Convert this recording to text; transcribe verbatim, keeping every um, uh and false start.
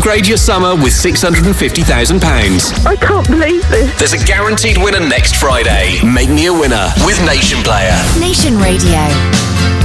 Upgrade your summer with six hundred fifty thousand pounds. I can't believe this. There's a guaranteed winner next Friday. Make me a winner with Nation Player. Nation Radio.